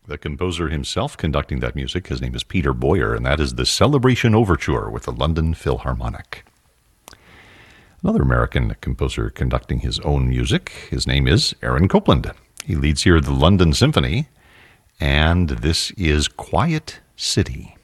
The composer himself conducting that music, his name is Peter Boyer, and that is the Celebration Overture with the London Philharmonic. Another American composer conducting his own music, his name is Aaron Copland. He leads here the London Symphony, and this is Quiet City.